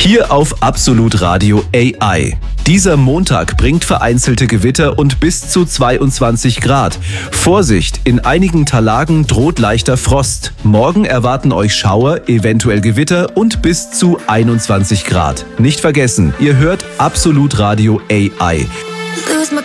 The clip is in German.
Hier auf Absolut Radio AI. Dieser Montag bringt vereinzelte Gewitter und bis zu 22 Grad. Vorsicht, in einigen Talagen droht leichter Frost. Morgen erwarten euch Schauer, eventuell Gewitter und bis zu 21 Grad. Nicht vergessen, ihr hört Absolut Radio AI.